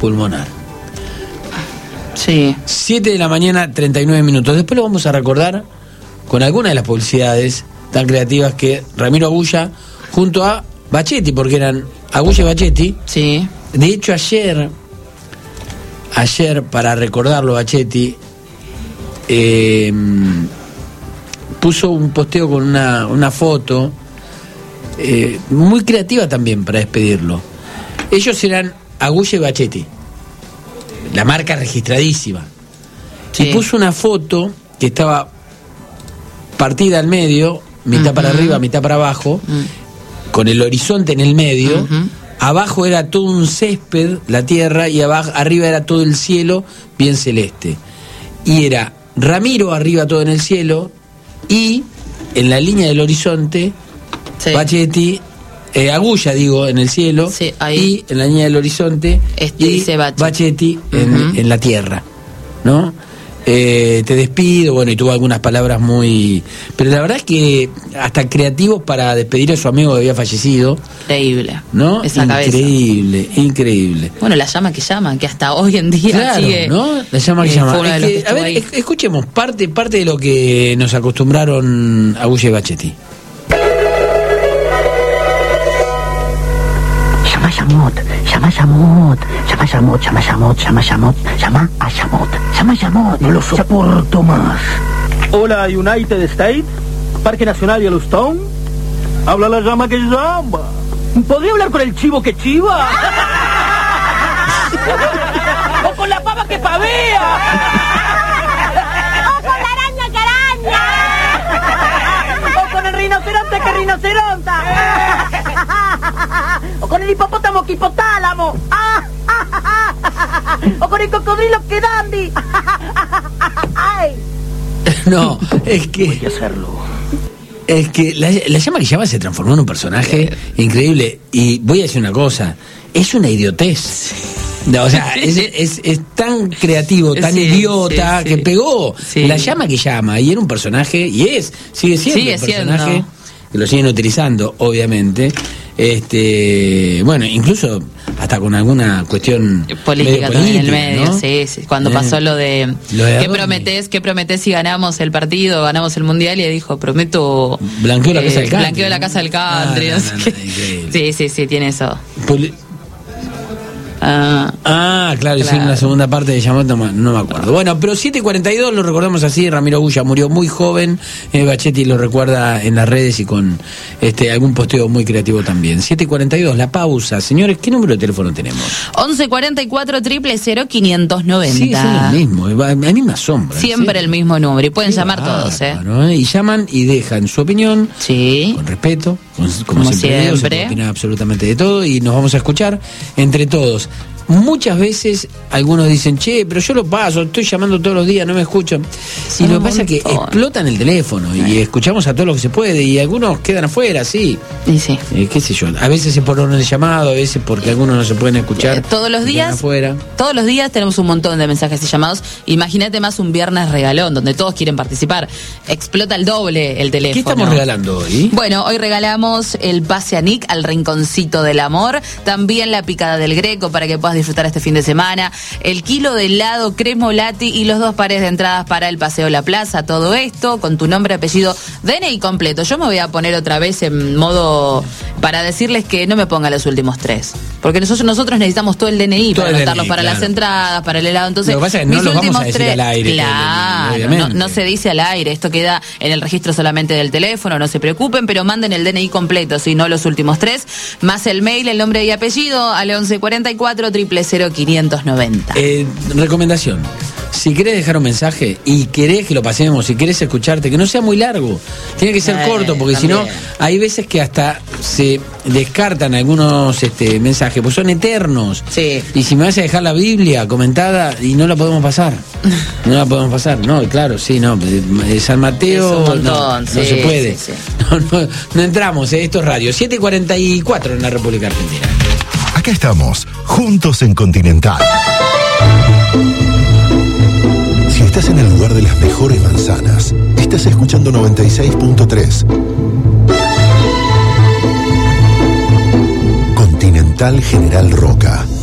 pulmonar. Sí. 7 de la mañana, 39 minutos. Después lo vamos a recordar con algunas de las publicidades tan creativas que Ramiro Agulla junto a Bachetti, porque eran Agulla y Bachetti. Sí. De hecho, ayer, para recordarlo, Bachetti puso un posteo con una foto muy creativa también para despedirlo. Ellos eran Agulla y Bachetti, la marca registradísima. Sí. Y puso una foto que estaba partida al medio, mitad para arriba, mitad para abajo, con el horizonte en el medio. Abajo era todo un césped, la tierra, y arriba era todo el cielo bien celeste. Y era Ramiro arriba todo en el cielo, y en la línea del horizonte, sí. Bachetti, Agulla digo, en el cielo, sí, y en la línea del horizonte, y Bachetti en la tierra, ¿no? Te despido, bueno, y tuvo algunas palabras muy... Pero la verdad es que hasta creativos para despedir a su amigo que había fallecido. Increíble, ¿no? Esa increíble, cabeza. Increíble. Bueno, la llama que llama, que hasta hoy en día claro, sigue... ¿no? La llama que llama. A ver, escuchemos parte de lo que nos acostumbraron Agulla y Bachetti. Llama a Yamot. No lo soporto más. Hola, United States, Parque Nacional Yellowstone. Habla la llama que llama. ¿Podría hablar con el chivo que chiva? ¿O con la pava que pavea? ¡O con la araña que araña! ¡O con el rinoceronte que rinoceronta! ¡O con el hipopótamo que hipotálamo! ¡O con el cocodrilo que dandy! ¡Ay! No, es que... Voy a hacerlo. Es que la llama que llama se transformó en un personaje increíble. Y voy a decir una cosa, es una idiotez. No, o sea, es tan creativo, tan idiota, que pegó. La llama que llama, y era un personaje, y sigue siendo un personaje que lo siguen utilizando, obviamente. Bueno, incluso hasta con alguna cuestión política también en el medio, ¿no? sí. Cuando pasó lo de ¿qué prometés si ganamos el partido, ganamos el mundial? Y dijo, prometo blanqueo la casa del country. Blanqueo la casa del country. Sí, tiene eso. Claro, hicieron la segunda parte de Yamot, no me acuerdo. Bueno, pero 7:42 lo recordamos así. Ramiro Agulla murió muy joven. Bachetti lo recuerda en las redes y con algún posteo muy creativo también. 7:42, la pausa. Señores, ¿qué número de teléfono tenemos? 1144 590. Sí, es lo mismo. A mí me asombra. Siempre el mismo número. Y pueden llamar todos, Y llaman y dejan su opinión. Sí. Con respeto. Como siempre. Se puede opinar absolutamente de todo. Y nos vamos a escuchar entre todos. Muchas veces algunos dicen, pero yo lo paso, estoy llamando todos los días, no me escuchan. Y lo que pasa es que explotan el teléfono y escuchamos a todo lo que se puede, y algunos quedan afuera, sí. Y sí. Qué sé yo, a veces es por orden de llamado, a veces porque algunos no se pueden escuchar. Todos los días tenemos un montón de mensajes y llamados. Imagínate más un viernes regalón, donde todos quieren participar. Explota el doble el teléfono. ¿Qué estamos regalando hoy? Bueno, hoy regalamos el pase a Nick al Rinconcito del Amor, también la picada del Greco para que puedas disfrutar este fin de semana, el kilo de helado Cremolati y los 2 pares de entradas para el Paseo La Plaza. Todo esto con tu nombre, apellido, DNI completo. Yo me voy a poner otra vez en modo para decirles que no me pongan los últimos 3, porque nosotros necesitamos todo el DNI para anotarlos para las entradas, para el helado. Entonces, lo que pasa es que no los vamos a decir al aire. Claro, no se dice al aire, esto queda en el registro solamente del teléfono, no se preocupen, pero manden el DNI completo, si no los últimos 3, más el mail, el nombre y apellido al 1144 000 590. Recomendación: si querés dejar un mensaje y querés que lo pasemos, si querés escucharte, que no sea muy largo, tiene que ser corto, porque si no, hay veces que hasta se descartan algunos mensajes, pues son eternos. Sí. Y si me vas a dejar la Biblia comentada y no la podemos pasar. No, claro, sí, no. San Mateo, no se puede. Sí. No entramos, esto es radio. 7:44 en la República Argentina. Acá estamos, juntos en Continental. Si estás en el lugar de las mejores manzanas, estás escuchando 96.3. Continental General Roca.